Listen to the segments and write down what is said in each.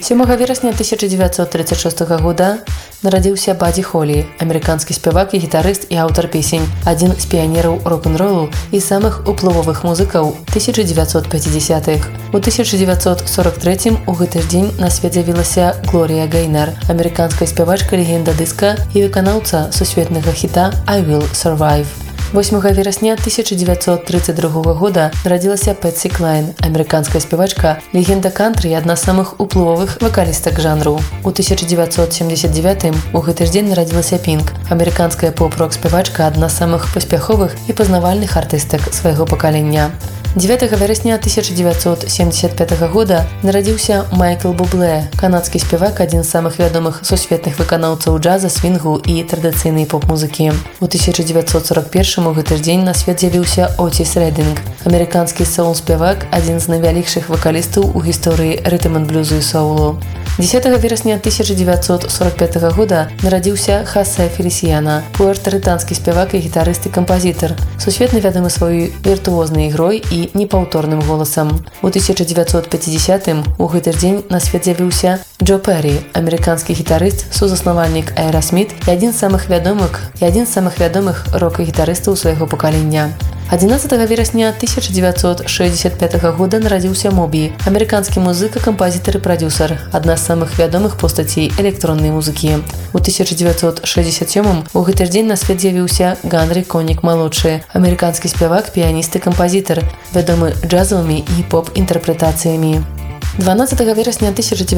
7 верасня 1936 года нарадзіўся Бадзі Холі, амерыканскі спявак і гітарыст і аўтар песень, адзін з піянераў рок-н-ролу і самых уплывовых музыкаў 1950-х. У 1943 у гэты ж дзень на свет з'явілася Глорія Гейнар, амерыканская спявачка, легенда дыска і выканаўца сусветнага хіта «I Will Survive». 8 верасня 1932 года нарадзілася Пэтсі Клайн, амерыканская спявачка, легенда кантры і адна з самых уплывовых вакалістак жанру. У 1979 у гэты ж дзень нарадзілася Пінк, амерыканская поп-рок спявачка, адна з самых паспяховых і пазнавальных артыстак свайго пакалення. 9 верасня 1975 года нарадзіўся Майкл Бублэ, канадскі спявак, адзін з самых вядомых сусветных выканаўцаў джаза, свінгу і традыцыйнай поп-музыкі. У 1941 у гэты ж дзень на свет з'явіўся Отіс Рединг, амерыканскі соул-спявак, адзін з найвялікшых вакалістаў у гісторыі рытм-энд-блюзу і соулу. 10 верасня 1945 года нарадзіўся Хосе Фелісіяна, пуэртарытанскі спявак і гітарыст і кампазітар, сусветна вядомы сваёй віртуознай ігрой і непаўторным голасам. У 1950 у гэты ж дзень на свет з'явіўся Джо Перрі, амерыканскі гітарыст, сузаснавальнік Aerosmith і адзін з самых вядомых рок-гітарыстаў свайго пакалення. 11 верасня 1965 года нарадзіўся Мобі, амерыканскі музыка, кампазітар і прадзюсар, адна з самых вядомых постацей электроннай музыкі. У 1967 у гэты ж дзень на свет з'явіўся Ганрі Конік-малодшы, амерыканскі спявак, піяніст і кампазітар, вядомы джазовымі і поп-інтэрпрэтацыямі. 12 верасня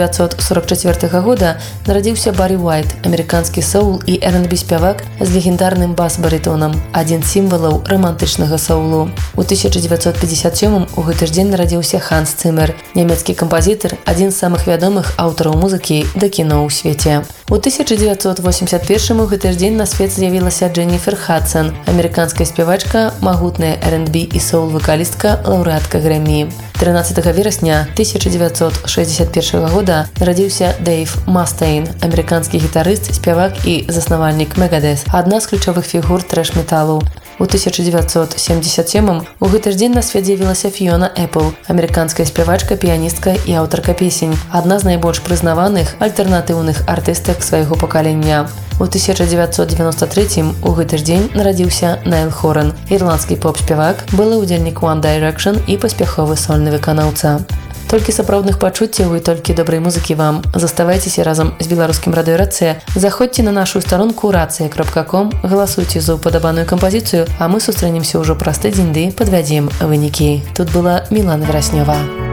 1944 года нарадзіўся Барі Уайт, амерыканскі соул і R&B спявак з легендарным бас-барытонам, адзін з сімвалаў рамантычнага соулу. У 1957 у гэты ж дзень нарадзіўся Ханс Цымер, нямецкі кампазітар, адзін з самых вядомых аўтараў музыкі да кіно ў свеце. У 1981 у гэты ж дзень на свет з'явілася Дженніфер Хадсон, амерыканская спявачка, магутная R&B і соул-вакалістка, лаўрэатка Грэмі. 13 верасня 1961 года нарадзіўся Дэйв Мастейн, амерыканскі гітарыст, спявак і заснавальнік Megadeth, адна з ключавых фігур трэш-металу. У 1977 у гэты ж дзень на свет з'явілася Фіёна Эпл, амерыканская спявачка, піяністка і аўтарка песень, адна з найбольш прызнаваных альтэрнатыўных артыстак свайго пакалення. У 1993 у гэты ж дзень нарадзіўся Найл Хоран, ірландскі поп-спявак, былы ўдзельнік One Direction і паспяховы сольны выканаўца. Толькі сапраўдных пачуццяў і толькі добрай музыкі вам. Заставайцеся разам з беларускім радыё Рацыя. Заходзьце на нашу старонку racja.com, галасуйце за ўпадабаную кампазіцыю, а мы сустрэнемся ўжо праз тыдзень ды падвядзем вынікі. Тут была Мілана Вераснёва.